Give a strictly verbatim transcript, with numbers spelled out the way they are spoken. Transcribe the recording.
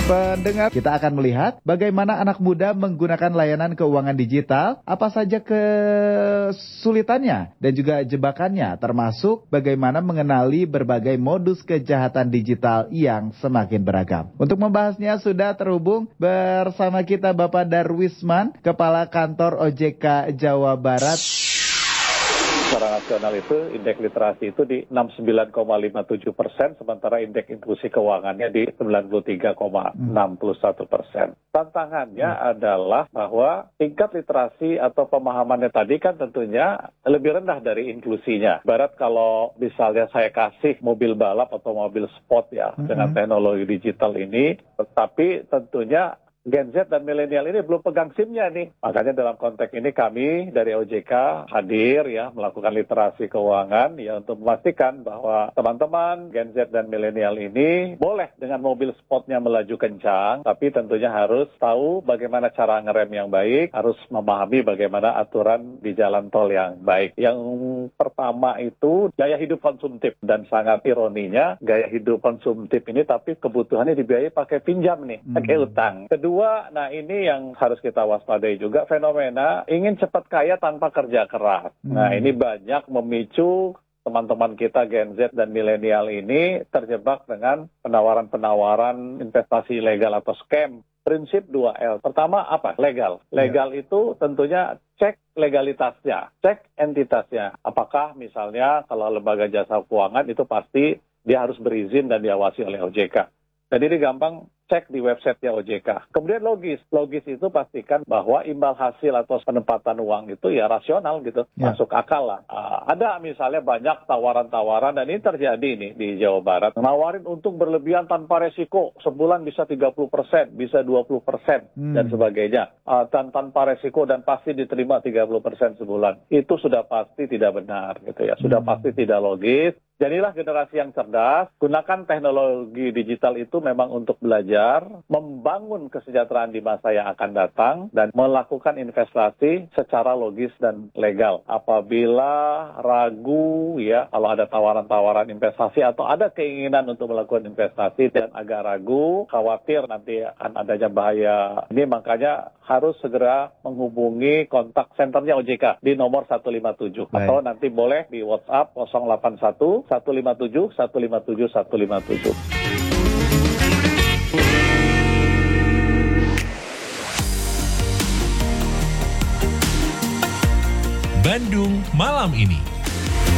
Pendengar, kita akan melihat bagaimana anak muda menggunakan layanan keuangan digital, apa saja kesulitannya dan juga jebakannya, termasuk bagaimana mengenali berbagai modus kejahatan digital yang semakin beragam. Untuk membahasnya sudah terhubung bersama kita Bapak Darwisman, Kepala Kantor O J K Jawa Barat. Secara nasional itu indeks literasi itu di enam puluh sembilan koma lima tujuh persen, sementara indeks inklusi keuangannya di sembilan puluh tiga koma enam satu persen. Tantangannya hmm. adalah bahwa tingkat literasi atau pemahamannya tadi kan tentunya lebih rendah dari inklusinya. Barat kalau misalnya saya kasih mobil balap atau mobil sport ya hmm. dengan teknologi digital ini, tetapi tentunya Gen Z dan milenial ini belum pegang SIM-nya nih. Makanya dalam konteks ini kami dari O J K hadir ya melakukan literasi keuangan ya untuk memastikan bahwa teman-teman Gen Z dan milenial ini boleh dengan mobil sportnya melaju kencang, tapi tentunya harus tahu bagaimana cara ngerem yang baik, harus memahami bagaimana aturan di jalan tol yang baik. Yang pertama itu gaya hidup konsumtif, dan sangat ironinya gaya hidup konsumtif ini tapi kebutuhannya dibiayai pakai pinjam nih, pakai hmm. utang. Kedua Dua, nah ini yang harus kita waspadai juga, fenomena ingin cepat kaya tanpa kerja keras. Hmm. Nah ini banyak memicu teman-teman kita Gen Z dan milenial ini terjebak dengan penawaran-penawaran investasi ilegal atau scam. Prinsip dua L. Pertama apa? Legal. Legal yeah. itu tentunya cek legalitasnya, cek entitasnya. Apakah misalnya kalau lembaga jasa keuangan itu pasti dia harus berizin dan diawasi oleh O J K. Jadi ini gampang, cek di websitenya O J K. Kemudian logis. Logis itu pastikan bahwa imbal hasil atau penempatan uang itu ya rasional gitu. Ya. Masuk akal lah. Uh, ada misalnya banyak tawaran-tawaran, dan ini terjadi nih di Jawa Barat. Nawarin untung berlebihan tanpa resiko. Sebulan bisa tiga puluh persen, bisa dua puluh persen, hmm. dan sebagainya. Uh, dan tanpa resiko dan pasti diterima tiga puluh persen sebulan. Itu sudah pasti tidak benar gitu ya. Sudah hmm. pasti tidak logis. Jadilah generasi yang cerdas, gunakan teknologi digital itu memang untuk belajar, membangun kesejahteraan di masa yang akan datang, dan melakukan investasi secara logis dan legal. Apabila ragu ya, kalau ada tawaran-tawaran investasi atau ada keinginan untuk melakukan investasi dan agak ragu, khawatir nanti akan adanya bahaya, ini makanya harus segera menghubungi kontak senternya O J K di nomor satu lima tujuh. Baik. Atau nanti boleh di WhatsApp nol delapan satu satu lima tujuh satu lima tujuh satu lima tujuh. Bandung Malam Ini.